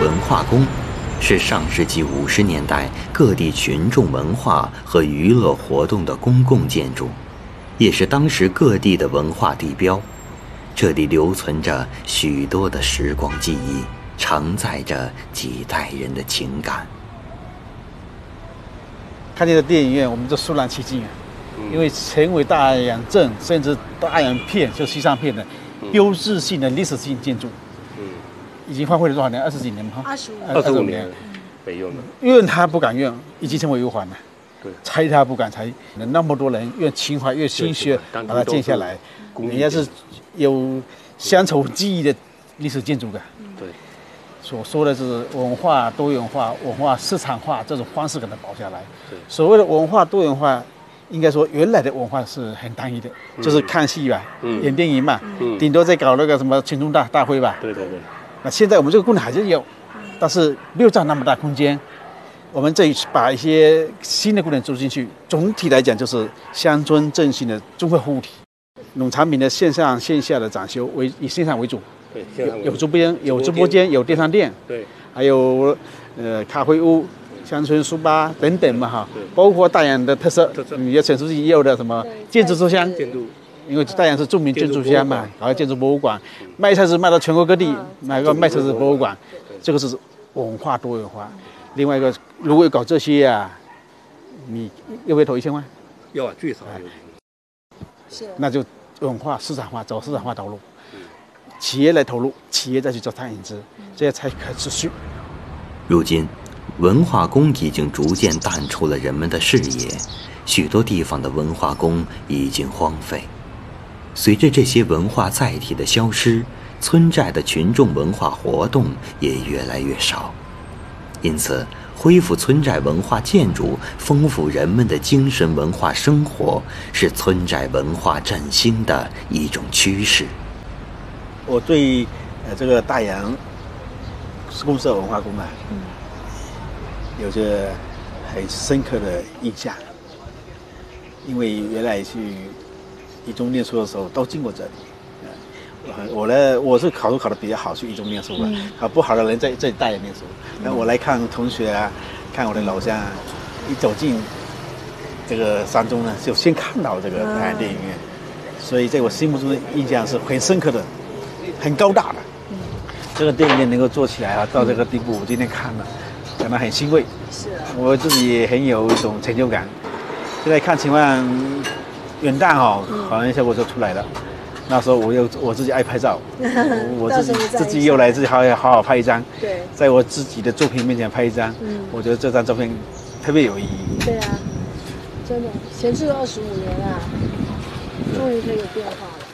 文化宫是上世纪50年代各地群众文化和娱乐活动的公共建筑，也是当时各地的文化地标。这里留存着许多的时光记忆，承载着几代人的情感。 看见的电影院，我们就肃然起敬啊！因为成为大洋镇甚至大洋片，就西藏片的标志性的历史性建筑。已经荒废了多少年？20几年吗 ？25年，没用的。 怨他不敢怨，已经成为忧患了。 对， 拆他不敢拆，那么多人越情怀越心血，把它建下来。人家是有乡愁记忆的历史建筑的。 对， 所说的是文化多元化、文化市场化这种方式给它保下来。 对， 所谓的文化多元化，应该说原来的文化是很单一的，就是看戏吧，演电影嘛，顶多再搞那个什么群众大会吧。 对。 那现在我们这个功能还是有，但是没有占那么大空间。我们这一次把一些新的功能注入进去，总体来讲就是乡村振兴的综合服务体。农产品的线上线下的展修以线上为主， 对， 有直播间，有电商店， 对， 还有咖啡屋、乡村书吧等等嘛哈，包括大洋的特色，也陈书记也有的什么建筑书香。因为大洋是著名建筑乡嘛，还有建筑博物馆，卖菜是卖到全国各地，买个卖菜是博物馆，这个是文化多元化。另外一个，如果搞这些啊，你要不要投1000万？ 要啊，最少有。 是，那就文化市场化，走市场化道路，企业来投入，企业再去做餐饮资，这些才可持续。 如今，文化宫已经逐渐淡出了人们的视野，许多地方的文化宫已经荒废。随着这些文化载体的消失，村寨的群众文化活动也越来越少。因此，恢复村寨文化建筑，丰富人们的精神文化生活，是村寨文化振兴的一种趋势。 我对这个大洋公社文化宫啊，有着很深刻的印象，因为原来去一中念书的时候都经过这里。我是考得比较好，去一中念书吧。不好的人在大洋念书。那我来看同学啊，看我的老乡啊，一走进这个山中呢，就先看到这个大洋电影院，所以在我心目中的印象是很深刻的，很高大的。这个电影院能够做起来啊，到这个地步，我今天看了，感到很欣慰。是，我自己也很有一种成就感。现在看情况，元旦好像效果就出来了。那时候我自己爱拍照，我自己又来自己好好拍一张。对，在我自己的作品面前拍一张，我觉得这张照片特别有意义。 对啊，真的，闲置了25年啊，终于可以有变化了。